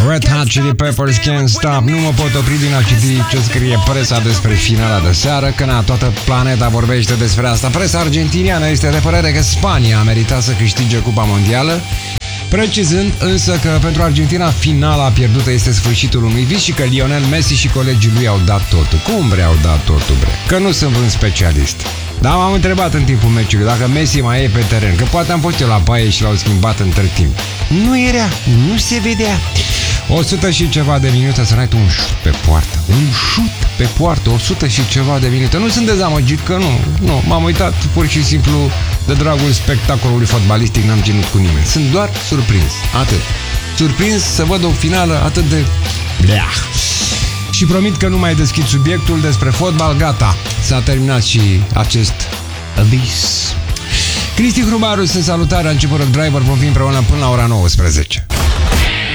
Red Hot Chili Peppers Can't Stop. Nu mă pot opri din a citi ce scrie presa despre finala de seară, că toată planeta vorbește despre asta. Presa argentiniană este de părere că Spania a meritat să câștige Cupa Mondială, precizând însă că pentru Argentina finala pierdută este sfârșitul unui vis și că Lionel Messi și colegii lui au dat totul. Cum bre au dat totul, bre? Că nu sunt un specialist. Dar m-am întrebat în timpul meciului dacă Messi mai e pe teren, că poate am fost eu la baie și l-au schimbat între timp. Nu era, nu se vedea. 100 și ceva de minute să n-ai tu un șut pe poartă. Un șut pe poartă, 100 și ceva de minute. Nu sunt dezamăgit că nu. M-am uitat pur și simplu de dragul spectacolului fotbalistic, n-am ținut cu nimeni. Sunt doar surprins, atât. Surprins să văd o finală atât de... Bleah. Și promit că nu mai deschid subiectul despre fotbal, gata. S-a terminat și acest avis. Cristi Hrubaru, sunt salutare, a început Rock Driver, vom fi împreună până la ora 19.